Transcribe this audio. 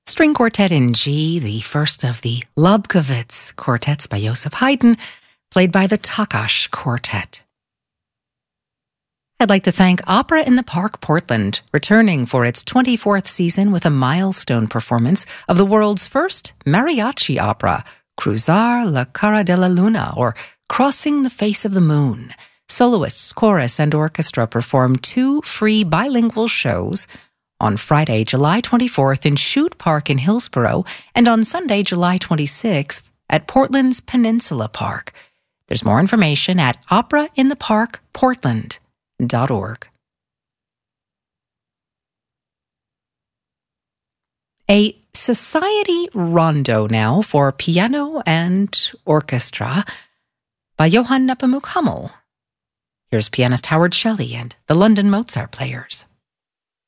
String Quartet in G, the first of the Lobkowitz quartets by Joseph Haydn, played by the Takash Quartet. I'd like to thank Opera in the Park Portland, returning for its 24th season with a milestone performance of the world's first mariachi opera, Cruzar la Cara de la Luna, or Crossing the Face of the Moon. Soloists, chorus, and orchestra performed 2 free bilingual shows on Friday, July 24th in Chute Park in Hillsborough, and on Sunday, July 26th at Portland's Peninsula Park. There's more information at operaintheparkportland.org. A society rondo now for piano and orchestra by Johann Nepomuk Hummel. Here's pianist Howard Shelley and the London Mozart Players.